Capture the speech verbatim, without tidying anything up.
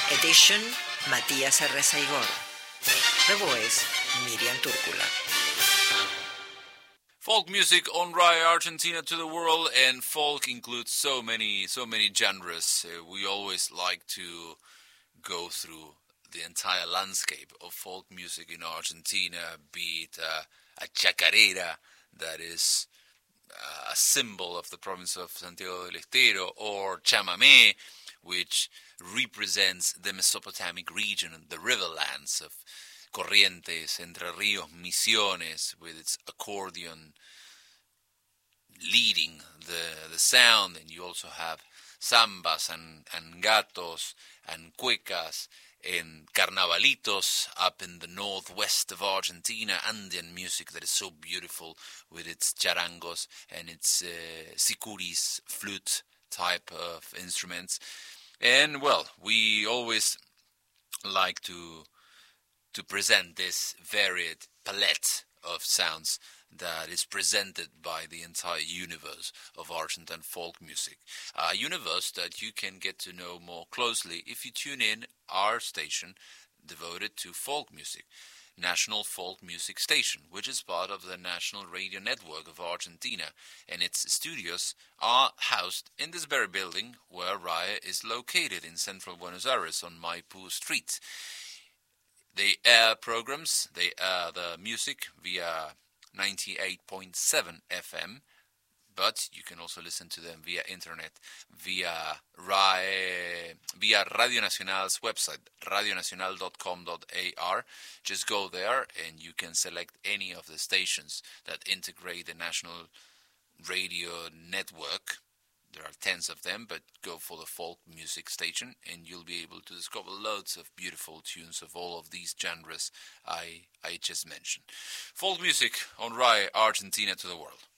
Edition, Matías Arrezaigor. The voice, Miriam Turkula. Folk music on Rai Argentina to the world, and folk includes so many, so many genres. Uh, we always like to go through the entire landscape of folk music in Argentina, be it uh, a chacarera that is uh, a symbol of the province of Santiago del Estero, or chamamé, which represents the Mesopotamic region and the riverlands of Corrientes, Entre Ríos, Misiones, with its accordion leading the the sound. And you also have zambas and, and gatos and cuecas and carnavalitos up in the northwest of Argentina, Andean music that is so beautiful with its charangos and its uh, sicuris, flute type of instruments. And, well, we always like to to present this varied palette of sounds that is presented by the entire universe of Argentine folk music. A universe that you can get to know more closely if you tune in our station devoted to folk music, National Folk Music Station, which is part of the National Radio Network of Argentina, and its studios are housed in this very building where R A I is located in central Buenos Aires on Maipú Street. They air programs, they air the music via ninety-eight point seven F M, but you can also listen to them via internet, via R A I, via Radio Nacional's website, radio nacional dot com dot a r. Just go there and you can select any of the stations that integrate the National Radio Network. There are tens of them, but go for the folk music station and you'll be able to discover loads of beautiful tunes of all of these genres I, I just mentioned. Folk music on R A I Argentina to the world.